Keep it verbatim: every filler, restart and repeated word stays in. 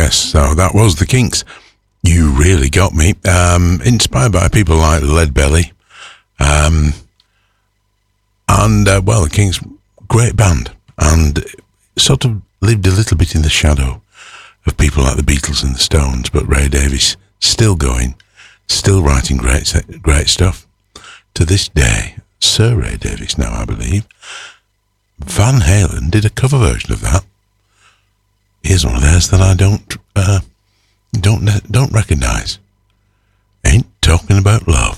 Yes, so that was the Kinks. You Really Got Me. Um, inspired by people like Leadbelly. Um, and, uh, well, the Kinks, great band. And sort of lived a little bit in the shadow of people like the Beatles and the Stones, but Ray Davies still going, still writing great, great stuff. To this day, Sir Ray Davies now, I believe. Van Halen did a cover version of that. Here's one of theirs that I don't uh, don't don't recognise. Ain't Talking About Love.